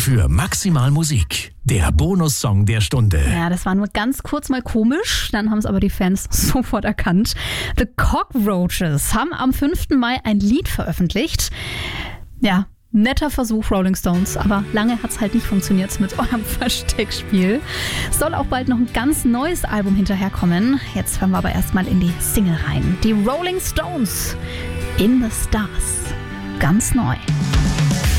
für Maximal Musik. Der Bonussong der Stunde. Ja, das war nur ganz kurz mal komisch, dann haben es aber die Fans sofort erkannt. The Cockroaches haben am 5. Mai ein Lied veröffentlicht. Ja, netter Versuch, Rolling Stones, aber lange hat es halt nicht funktioniert mit eurem Versteckspiel. Es soll auch bald noch ein ganz neues Album hinterherkommen. Jetzt hören wir aber erstmal in die Single rein. Die Rolling Stones, In the Stars, ganz neu.